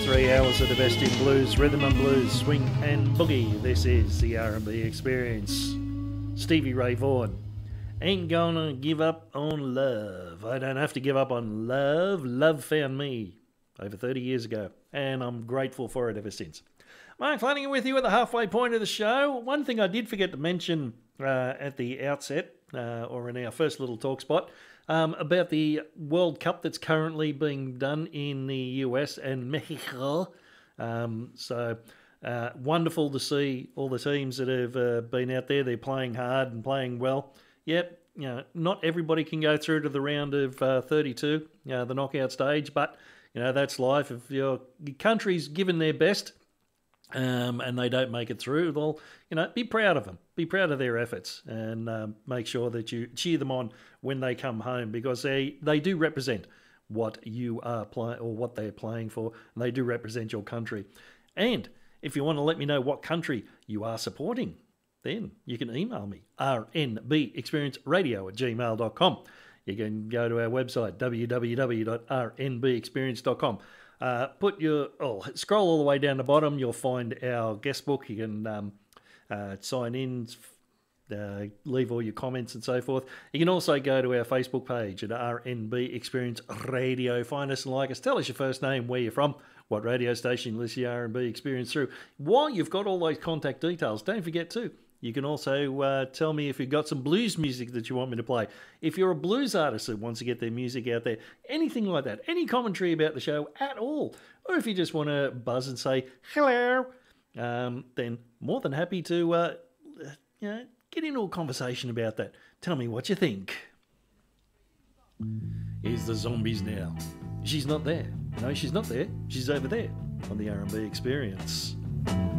3 hours of the best in blues, rhythm and blues, swing and boogie. This is the R&B Experience. Stevie Ray Vaughan. Ain't gonna give up on love. I don't have to give up on love. Love found me over 30 years ago, and I'm grateful for it ever since. Mark Flanagan with you at the halfway point of the show. One thing I did forget to mention at the outset, or in our first little talk spot, about the World Cup that's currently being done in the US and Mexico. Wonderful to see all the teams that have been out there. They're playing hard and playing well. Yep, not everybody can go through to the round of 32, the knockout stage, but that's life. If your country's given their best, and they don't make it through, well, be proud of them. Be proud of their efforts, and make sure that you cheer them on when they come home, because they do represent what you are playing, or what they're playing for, and they do represent your country. And if you want to let me know what country you are supporting, then you can email me, rnbexperienceradio@gmail.com. You can go to our website, www.rnbexperience.com. Scroll all the way down the bottom. You'll find our guest book. You can sign in, leave all your comments and so forth. You can also go to our Facebook page at RNB Experience Radio. Find us and like us. Tell us your first name, where you're from, what radio station you listen to R&B Experience through. While you've got all those contact details, don't forget too, you can also tell me if you've got some blues music that you want me to play. If you're a blues artist that wants to get their music out there, anything like that, any commentary about the show at all, or if you just want to buzz and say hello, then more than happy to get into a conversation about that. Tell me what you think. Here's the Zombies now. She's not there. No, she's not there. She's over there on the R&B Experience.